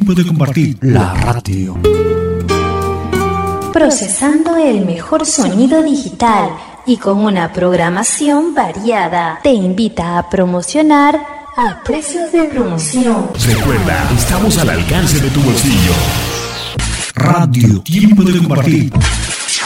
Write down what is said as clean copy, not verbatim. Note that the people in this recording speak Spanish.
tiempo de compartir. La radio. Procesando el mejor sonido digital y con una programación variada. Te invita a promocionar a precios de promoción. Recuerda, estamos al alcance de tu bolsillo. Radio, tiempo de compartir.